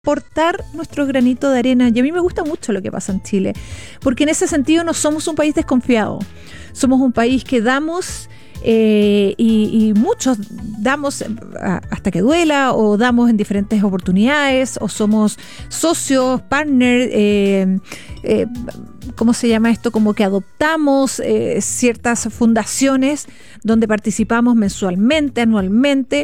aportar nuestro granito de arena. Y a mí me gusta mucho lo que pasa en Chile, porque en ese sentido no somos un país desconfiado. Somos un país que damos y muchos damos hasta que duela, o damos en diferentes oportunidades, o somos socios, partner, ¿cómo se llama esto? Como que adoptamos ciertas fundaciones donde participamos mensualmente, anualmente,